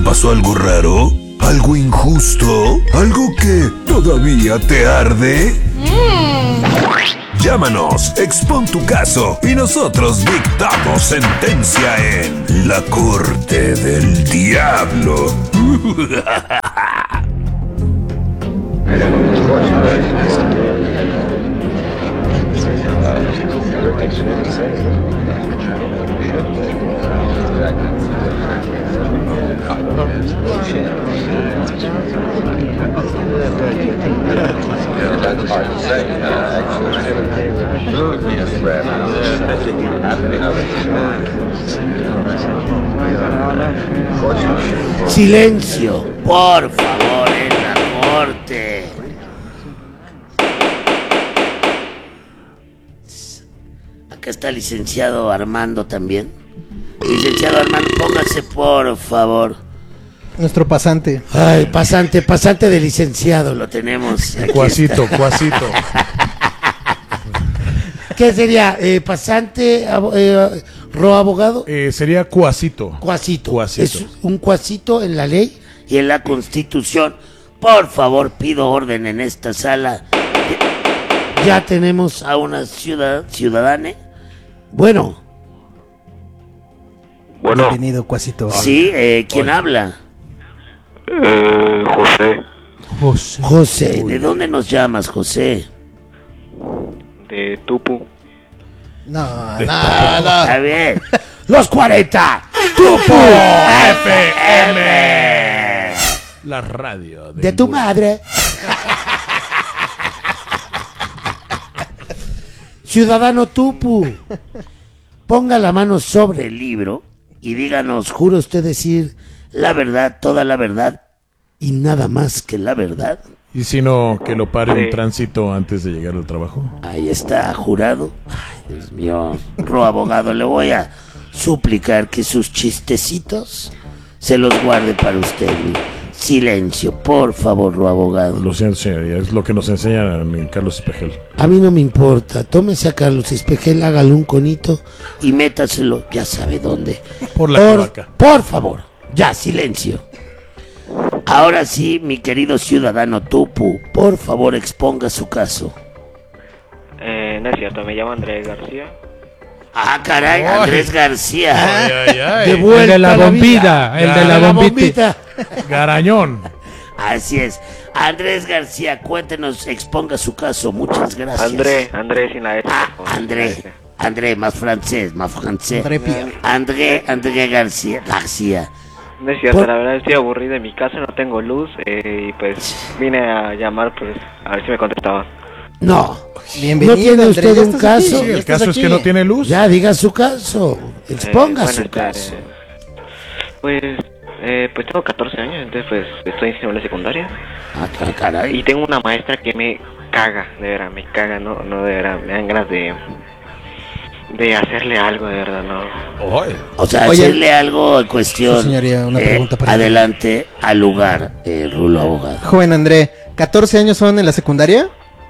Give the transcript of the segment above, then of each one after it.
pasó algo raro? ¿Algo injusto? ¿Algo que todavía te arde? Llámanos, expon tu caso y nosotros dictamos sentencia en la Corte del Diablo. Silencio, por favor, en la corte. Acá está el licenciado Armando también. Licenciado Armando, póngase por favor. Nuestro pasante. Ay, pasante de licenciado, lo tenemos. Aquí Cuasito. ¿Qué sería? ¿Pasante, abogado? Sería cuasito. Cuasito. Es un cuasito en la ley y en la Constitución. Por favor, pido orden en esta sala. Ya tenemos a una ciudadana. Bueno. Bienvenido, cuasito. Sí, ¿quién habla? José, ¿de dónde nos llamas, José? De Tupu. No. Está bien. Los 40. Tupu FM. La radio. De tu madre. Ciudadano Tupu, ponga la mano sobre el libro y díganos, ¿jura usted decir la verdad, toda la verdad y nada más que la verdad? Y si no, que lo pare en tránsito antes de llegar al trabajo. Ahí está, jurado. Ay, Dios mío, abogado, le voy a suplicar que sus chistecitos se los guarde para usted. Silencio, por favor, abogado. Lo siento, señoría, es lo que nos enseña Carlos Espejel. A mí no me importa, tómese a Carlos Espejel, hágale un conito y métaselo, ya sabe dónde. Por la cloaca. Por favor, ya, silencio. Ahora sí, mi querido ciudadano Tupu, por favor exponga su caso. No es cierto, me llamo Andrés García. Ah, caray, Andrés García. Ay. De vuelta El de la a bombita, vida. el de la bombita. Garañón. Así es. Andrés García, cuéntenos, exponga su caso. Muchas gracias. André sin la S. André, más francés. André Pierre. André García. No es cierto, la verdad estoy aburrido en mi casa, no tengo luz y pues vine a llamar pues a ver si me contestaban. No. Bienvenido, ¿No tiene Andrés, usted ya un estás caso? aquí, Sí, el caso es que no tiene luz. Ya, diga su caso. Exponga su caso. Pues tengo 14 años, entonces pues estoy en la secundaria. Ah, caray. Y tengo una maestra que me caga, de verdad, me caga, no de verdad, me dan ganas de hacerle algo, de verdad, no. O sea, Oye, hacerle algo en cuestión. sí, señoría, una pregunta para adelante, al lugar, Rulo abogado. Joven André, ¿14 años son en la secundaria?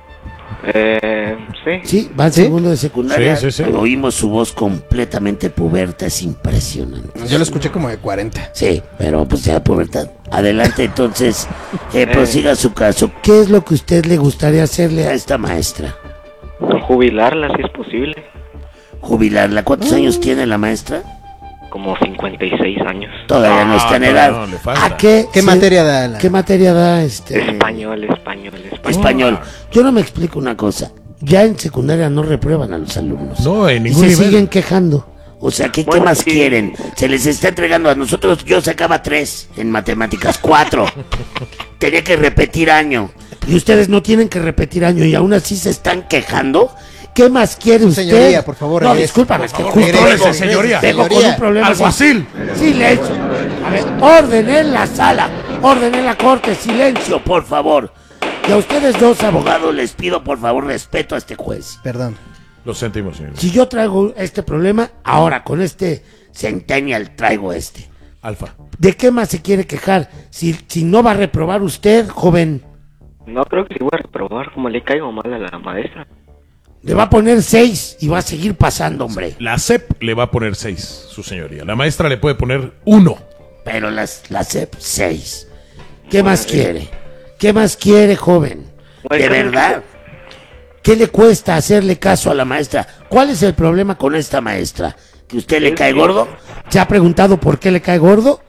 Sí. Sí, va en segundo de secundaria. Sí. Oímos su voz completamente puberta, es impresionante. Yo lo escuché como de 40. Sí, pero pues ya pubertad. Adelante, entonces, prosiga su caso. ¿Qué es lo que usted le gustaría hacerle a esta maestra? Jubilarla, si es posible. Jubilarla. ¿Cuántos años tiene la maestra? Como 56 años. Todavía no está en edad. No, le falta. ¿A qué materia da? ¿Qué materia da Español. Español. Yo no me explico una cosa. Ya en secundaria no reprueban a los alumnos. No, en Y ningún se nivel. siguen quejando. O sea, ¿qué Bueno, más sí. quieren? Se les está entregando a nosotros. Yo sacaba 3 en matemáticas, 4. Tenía que repetir año. Y ustedes no tienen que repetir año y aún así se están quejando. ¿Qué más quiere usted? Señoría, por favor, No, regrese. discúlpame, es que Por justo favor, vengo, regrese, señoría. vengo con un problema. ¡Alguacil! Silencio. A ver, orden en la sala, orden en la corte, silencio, por favor. Y a ustedes dos abogados les pido por favor respeto a este juez. Perdón. Lo sentimos, señor. Si yo traigo este problema, ahora con este Centennial traigo este. Alfa. ¿De qué más se quiere quejar? Si no va a reprobar usted, joven, No creo que sí voy a reprobar, como le caigo mal a la maestra. le va a poner 6 y va a seguir pasando, hombre. La SEP le va a poner 6, su señoría. La maestra le puede poner 1. pero la SEP 6. ¿Qué más quiere? ¿Qué más quiere, joven? Bueno, De verdad. ¿Qué le cuesta hacerle caso a la maestra? ¿Cuál es el problema con esta maestra? ¿Que usted le cae gordo? ¿Se ha preguntado por qué le cae gordo?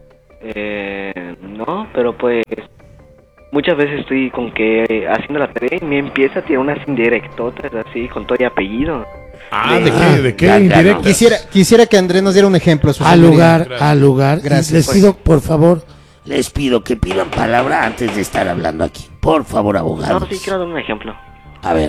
No, pero pues muchas veces estoy con que haciendo la tarea y me empieza a tirar unas indirectotas así con todo y apellido. ¿De qué? ya, Indirecta. no. Quisiera que Andrés nos diera un ejemplo. Su Al señoría. lugar, al lugar. Gracias. Les pido, por favor, les pido que pidan palabra antes de estar hablando aquí. Por favor, abogados. No, sí, quiero dar un ejemplo. A ver,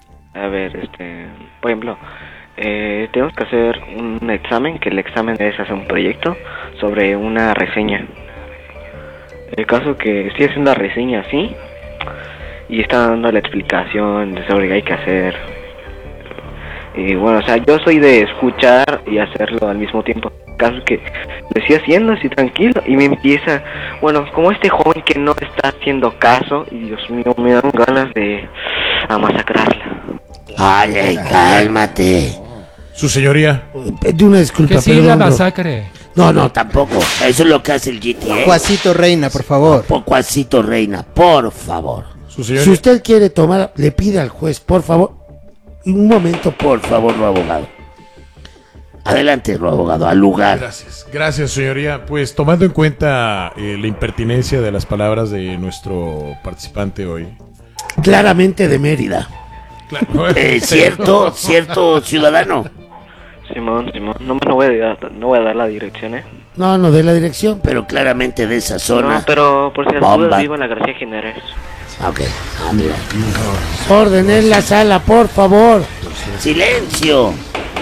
Por ejemplo, tenemos que hacer un examen, que el examen es hacer un proyecto sobre una reseña. El caso que estoy haciendo la reseña así, y está dando la explicación sobre qué hay que hacer. Y bueno, o sea, yo soy de escuchar y hacerlo al mismo tiempo. El caso que lo estoy haciendo así tranquilo, y me empieza, bueno, como este joven que no está haciendo caso, y Dios mío, me dan ganas de masacrarla. ay, cálmate. Su señoría. De una disculpa, Que sí, la perdón, bro. masacre. No, tampoco. Eso es lo que hace el GTA. Juacito Reina, por favor. Cuasito Reina, por favor. Su señoría. Si usted quiere tomar, le pide al juez, por favor. Un momento, por favor, no abogado. Adelante, no abogado, al lugar. Gracias, señoría. Pues tomando en cuenta la impertinencia de las palabras de nuestro participante hoy. Claramente de Mérida. Claro. Cierto, ciudadano. Simón, no voy a dar la dirección, No de la dirección, pero claramente de esa zona. No, pero por si las Bomba. dudas vivo en la García Jiménez. Ok, mira. Orden en la sala, por favor. Silencio.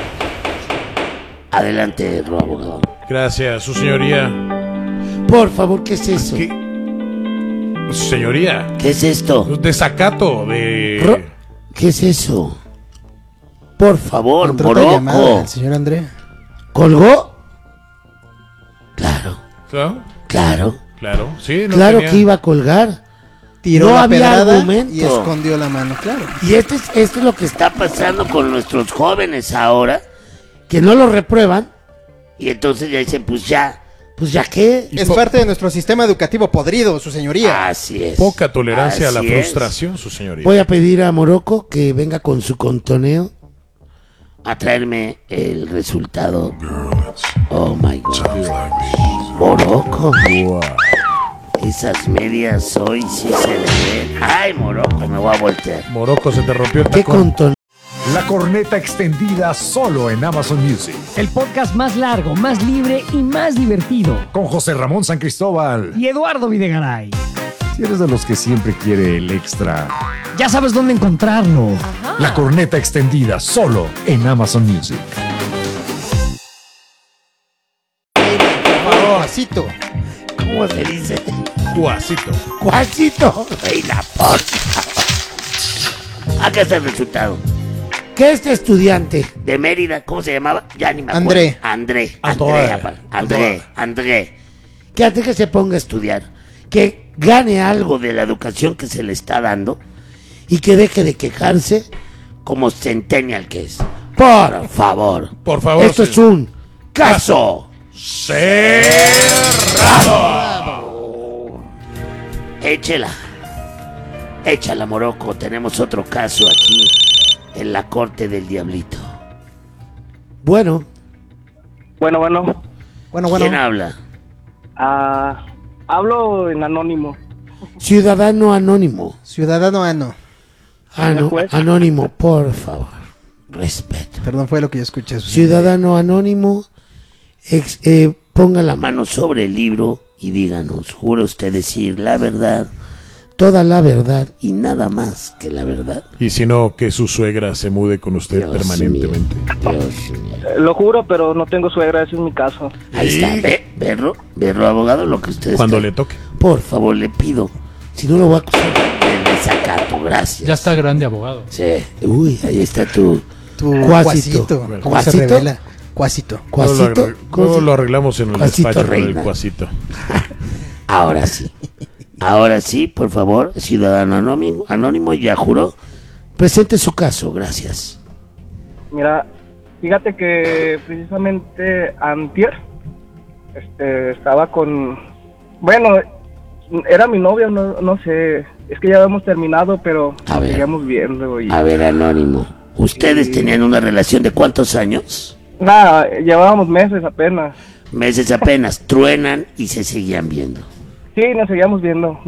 Adelante, abogado. Gracias, su señoría. Por favor, ¿qué es eso? ¿Qué? Su señoría. ¿Qué es esto? Desacato de... ¿Qué es eso? Por favor, Entró otra llamada Morocco. del señor André. ¿Colgó? Claro, Claro, sí. No claro tenía- que iba a colgar. Tiró No la había pedrada argumento. y escondió la mano, claro. Y esto es lo que está pasando con nuestros jóvenes ahora, que no lo reprueban, y entonces ya dicen, pues ya qué. Es parte de nuestro sistema educativo podrido, su señoría. Así es. Poca tolerancia a la Así es. frustración, su señoría. Voy a pedir a Morocco que venga con su contoneo a traerme el resultado. Oh my God. Morocco. Esas medias hoy sí se le ven. Ay, Morocco, me voy a voltear. Morocco, se te rompió el ¿Qué tacón. contoneo? La corneta extendida solo en Amazon Music. El podcast más largo, más libre y más divertido. Con José Ramón San Cristóbal. Y Eduardo Videgaray. Si eres de los que siempre quiere el extra. Ya sabes dónde encontrarlo. La corneta extendida solo en Amazon Music. Juacito. ¿Cómo se dice? Cuasito. Cuasito. Reina, por favor. Acá está el resultado. Que este estudiante de Mérida, ¿cómo se llamaba? Ya ni me acuerdo. André. André. Que antes que se ponga a estudiar, que gane algo de la educación que se le está dando y que deje de quejarse como centennial que es. Por favor. Por favor, Esto sí. es un caso. Échala, Morocco. Tenemos otro caso aquí en la corte del diablito. Bueno, Bueno. ¿quién habla? Hablo en anónimo. Ciudadano anónimo. Ciudadano Ano. Anónimo, por favor. Respeto. Perdón, fue lo que yo escuché. Ciudadano anónimo, ponga la mano sobre el libro y díganos, ¿jura usted decir la verdad, toda la verdad y nada más que la verdad? Y si no, que su suegra se mude con usted Dios permanentemente. mío, Dios mío. Lo juro, pero no tengo suegra, ese es mi caso. Ahí está, verlo, abogado, lo que usted Cuando está- le toque. Por favor, le pido, si no lo voy a acusar de desacato, gracias. Ya está grande, abogado. Sí, uy, ahí está tu Cuacito. ¿Cómo se ¿Cuacito? revela? Cuacito. Cuasito. Luego lo arreglamos en el Cuasito despacho con el Reina. cuasito. Ahora sí, por favor, ciudadano anónimo, ya juró. Presente su caso, gracias. Mira, fíjate que precisamente antier estaba con... Bueno, era mi novia, no sé. Es que ya habíamos terminado, pero A nos ver. seguíamos viendo. A ver, Anónimo. ¿Ustedes tenían una relación de cuántos años? Nada, llevábamos meses apenas. Meses apenas. Truenan y se seguían viendo. Sí, nos seguíamos viendo.